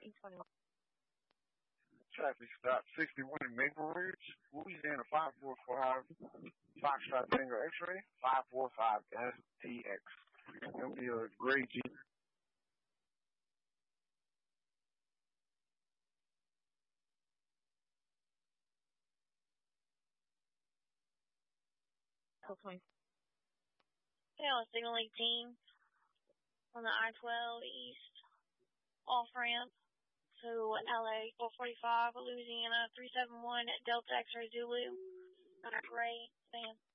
Traffic stop 61 in Maple Ridge, Louisiana 545, Foxtrot Tango X-ray, 545 STX. That'll be a gray Jeep. Signal 18 on the I-12 East off-ramp to LA 445, Louisiana 371 at Delta X-ray Zulu. Gray, Sam.